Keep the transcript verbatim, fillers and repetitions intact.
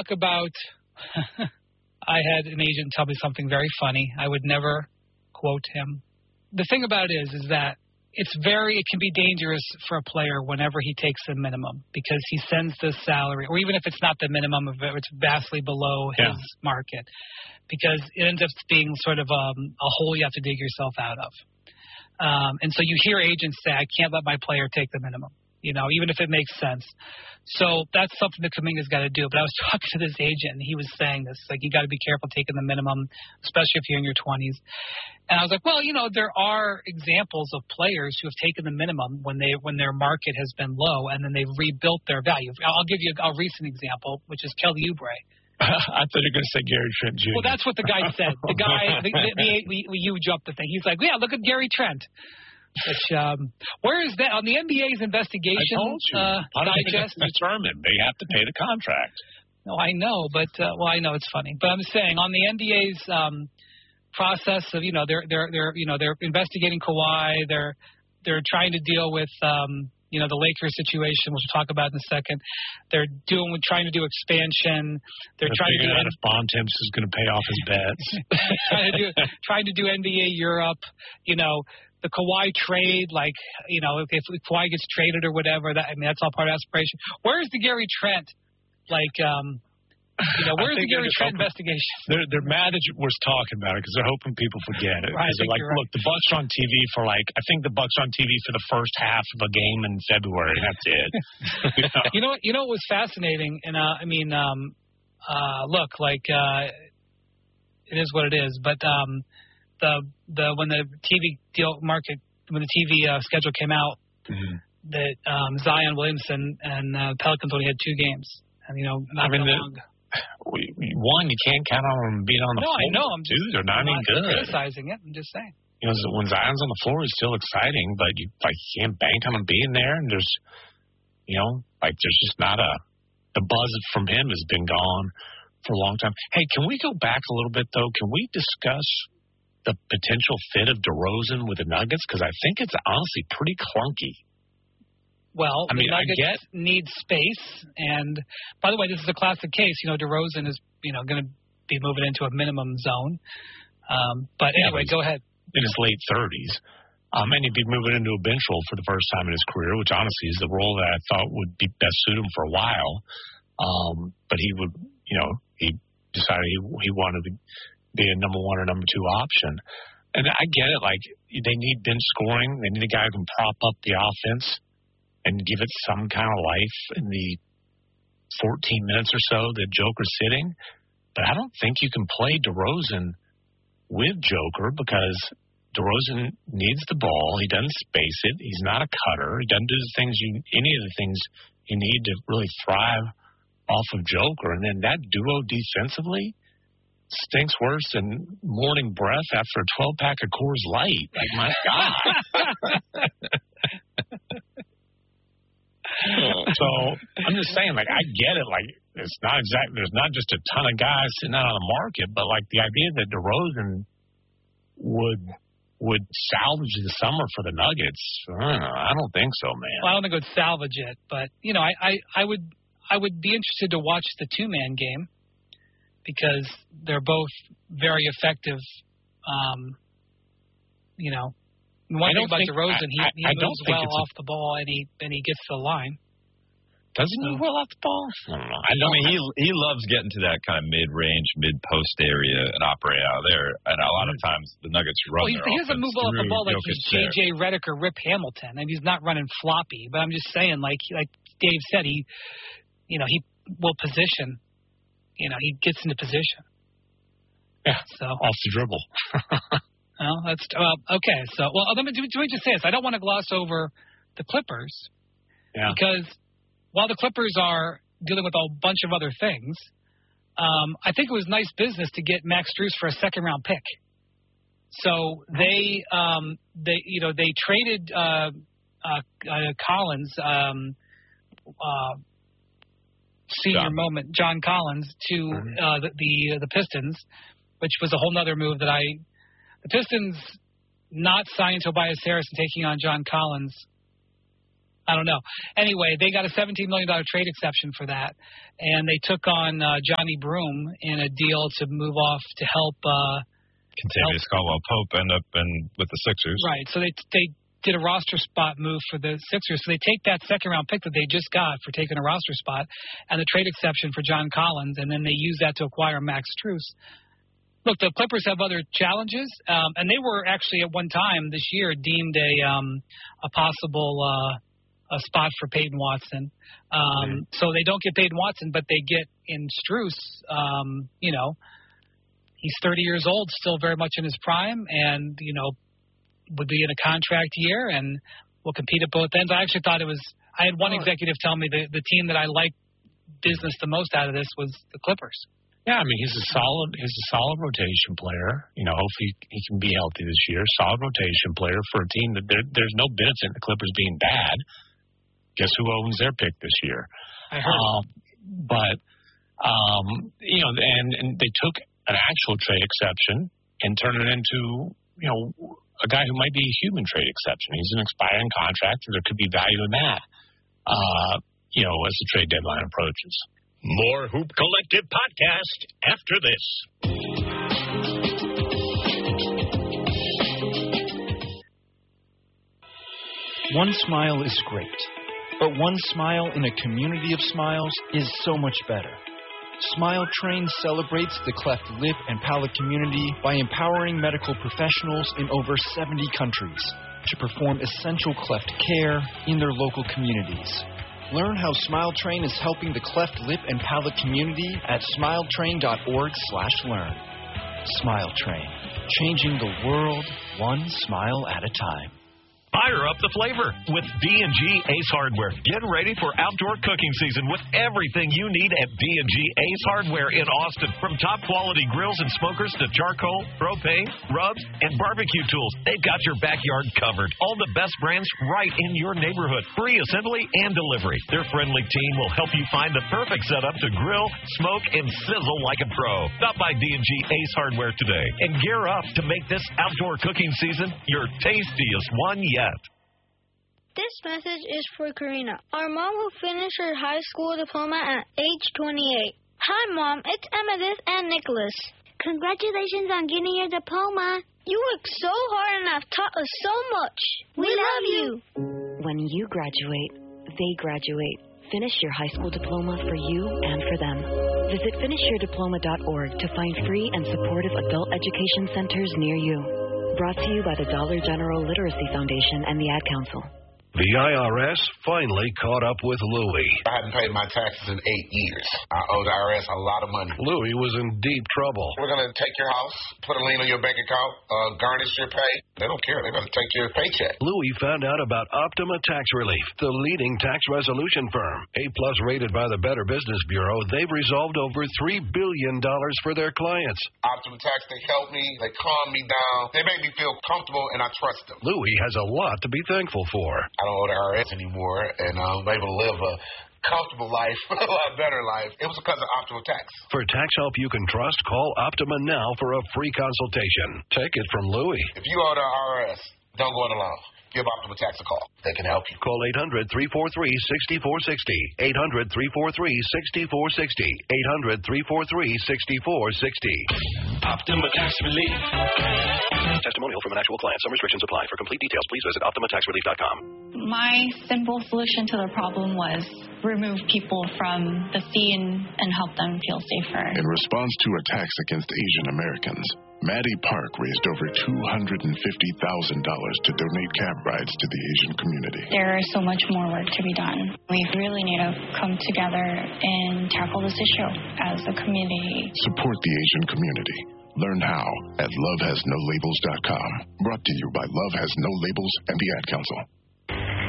talk about I had an agent tell me something very funny. I would never quote him. The thing about it is, is that it's very, it can be dangerous for a player whenever he takes the minimum because he sends the salary, or even if it's not the minimum, if it's vastly below his yeah. market, because it ends up being sort of um, a hole you have to dig yourself out of. Um, and so you hear agents say, I can't let my player take the minimum, you know, even if it makes sense. So that's something that Kuminga's got to do. But I was talking to this agent, and he was saying this, like, you got to be careful taking the minimum, especially if you're in your twenties. And I was like, well, you know, there are examples of players who have taken the minimum when they when their market has been low, and then they've rebuilt their value. I'll give you a, a recent example, which is Kelly Oubre. I thought you were going to say Gary Trent Junior Well, that's what the guy said. The guy, the, the, the, we, we huge up the thing. He's like, yeah, look at Gary Trent. Which, um, where is that on the N B A's investigation? I told you. Uh, digest? Determined. They have to pay the contract. No, I know, but uh, well, I know it's funny, but I'm saying on the N B A's um, process of, you know, they're they're they're you know they're investigating Kawhi. They're they're trying to deal with um, you know the Lakers situation, which we'll talk about in a second. They're doing trying to do expansion. They're, they're trying to do out if Bontemps is going to pay off his bets. trying to do trying to do N B A Europe. You know. The Kawhi trade, like, you know, if, if Kawhi gets traded or whatever, that I mean, that's all part of aspiration. Where's the Gary Trent, like, um, you know, where's the Gary Trent hoping, investigation? They're, they're mad that we're talking about it because they're hoping people forget it. Right, they're like, right. Look, the Bucks are on T V for, like, I think the Bucks are on T V for the first half of a game in February. That's it. you, know? you know what? You know what was fascinating? And, uh, I mean, um, uh, look, like, uh, it is what it is, but, um, The the when the T V deal market when the T V uh, schedule came out, mm-hmm. that um, Zion Williamson and uh, Pelicans only had two games, and you know not I mean, long. The, one you can't count on them being on the no, floor. I know. I'm two, just, they're not I'm even not good. Criticizing it, I'm just saying. You know, when Zion's on the floor, it's still exciting, but you like can't bank on him being there, and there's, you know, like there's just not a the buzz from him has been gone for a long time. Hey, can we go back a little bit though? Can we discuss the potential fit of DeRozan with the Nuggets? Because I think it's honestly pretty clunky. Well, I mean, the Nuggets I get need space, and by the way, this is a classic case. You know, DeRozan is you know going to be moving into a minimum zone. Um, but yeah, anyway, but go ahead. In his late thirties, um, and he'd be moving into a bench role for the first time in his career, which honestly is the role that I thought would be best suit him for a while. Um, but he would, you know, he decided he he wanted to be a number one or number two option. And I get it. Like, they need bench scoring. They need a guy who can prop up the offense and give it some kind of life in the fourteen minutes or so that Joker's sitting. But I don't think you can play DeRozan with Joker because DeRozan needs the ball. He doesn't space it. He's not a cutter. He doesn't do the things you, any of the things you need to really thrive off of Joker. And then that duo defensively stinks worse than morning breath after a twelve-pack of Coors Light. Like, my God. So I'm just saying, like, I get it. Like, it's not exactly, there's not just a ton of guys sitting out on the market, but, like, the idea that DeRozan would would salvage the summer for the Nuggets, I don't know. I don't think so, man. Well, I don't think it would salvage it, but, you know, I, I, I would I would be interested to watch the two-man game, because they're both very effective. Um, you know, one thing about DeRozan, he, I, he I moves don't well a, off the ball, and he and he gets to the line. Does he move well off the ball? I don't know. I, don't, I mean, he he loves getting to that kind of mid-range, mid-post area and operate out of there. And a lot of times the Nuggets run. Well, he, he doesn't move well off the ball like he's J J Redick or Rip Hamilton, and he's not running floppy. But I'm just saying, like like Dave said, he, you know, he will position. You know, he gets into position. Yeah, so off the dribble. Well, that's well, okay. So, well, let me, let me just say this. I don't want to gloss over the Clippers, yeah. because while the Clippers are dealing with a bunch of other things, um, I think it was nice business to get Max Strus for a second-round pick. So they, um, they, you know, they traded uh, uh, uh, Collins. Um, uh, Senior John. moment, John Collins, to uh, the, the the Pistons, which was a whole nother move that I, the Pistons not signing Tobias Harris and taking on John Collins I don't know. Anyway, they got a seventeen million dollars trade exception for that, and they took on uh, Johnny Broom in a deal to move off to help. Uh, Contavious Caldwell-Pope end up in with the Sixers. Right. So they they did a roster spot move for the Sixers. So they take that second round pick that they just got for taking a roster spot and the trade exception for John Collins, and then they use that to acquire Max Strus. Look, the Clippers have other challenges, um, and they were actually at one time this year deemed a um, a possible uh, a spot for Peyton Watson. Um, mm-hmm. So they don't get Peyton Watson, but they get in Strus. Um, you know, he's thirty years old, still very much in his prime, and you know would be in a contract year and will compete at both ends. I actually thought it was. I had one oh. executive tell me the the team that I liked business the most out of this was the Clippers. Yeah, I mean, he's a solid he's a solid rotation player. You know, hopefully he can be healthy this year. Solid rotation player for a team that there, there's no benefit in the Clippers being bad. Guess who owns their pick this year? I heard. Um, but, um, you know, and, and they took an actual trade exception and turned it into, you know, a guy who might be a human trade exception. He's an expiring contract, and there could be value in that, uh, you know, as the trade deadline approaches. More Hoop Collective podcast after this. One smile is great, but one smile in a community of smiles is so much better. Smile Train celebrates the cleft lip and palate community by empowering medical professionals in over seventy countries to perform essential cleft care in their local communities. Learn how Smile Train is helping the cleft lip and palate community at smiletrain.org slash learn. Smile Train, changing the world one smile at a time. Fire up the flavor with B and G Ace Hardware. Get ready for outdoor cooking season with everything you need at B and G Ace Hardware in Austin. From top quality grills and smokers to charcoal, propane, rubs, and barbecue tools, they've got your backyard covered. All the best brands right in your neighborhood. Free assembly and delivery. Their friendly team will help you find the perfect setup to grill, smoke, and sizzle like a pro. Stop by B and G Ace Hardware today and gear up to make this outdoor cooking season your tastiest one yet. This message is for Karina, our mom who finished her high school diploma at age twenty-eight. Hi, Mom. It's Amethyst and Nicholas. Congratulations on getting your diploma. You worked so hard and have taught us so much. We, we love you. When you graduate, they graduate. Finish your high school diploma for you and for them. Visit finish your diploma dot org to find free and supportive adult education centers near you. Brought to you by the Dollar General Literacy Foundation and the Ad Council. The I R S finally caught up with Louie. I hadn't paid my taxes in eight years. I owe the I R S a lot of money. Louie was in deep trouble. We're going to take your house, put a lien on your bank account, uh, garnish your pay. They don't care. They're going to take your paycheck. Louie found out about Optima Tax Relief, the leading tax resolution firm. A-plus rated by the Better Business Bureau, they've resolved over three billion dollars for their clients. Optima Tax, they help me. They calm me down. They make me feel comfortable, and I trust them. Louie has a lot to be thankful for. I don't owe the I R S anymore, and I'm able to live a comfortable life, a lot better life. It was because of Optima Tax. For tax help you can trust, call Optima now for a free consultation. Take it from Louie. If you owe the I R S, don't go it alone. Give Optima Tax a call. They can help you. Call eight hundred, three four three, six four six zero. eight hundred, three four three, six four six zero. eight hundred, three four three, six four six zero. Optima Tax Relief. Testimonial from an actual client. Some restrictions apply. For complete details, please visit optima tax relief dot com. My simple solution to the problem was remove people from the scene and help them feel safer. In response to attacks against Asian Americans, Maddie Park raised over two hundred fifty thousand dollars to donate cab rides to the Asian community. There is so much more work to be done. We really need to come together and tackle this issue as a community. Support the Asian community. Learn how at love has no labels dot com. Brought to you by Love Has No Labels and the Ad Council.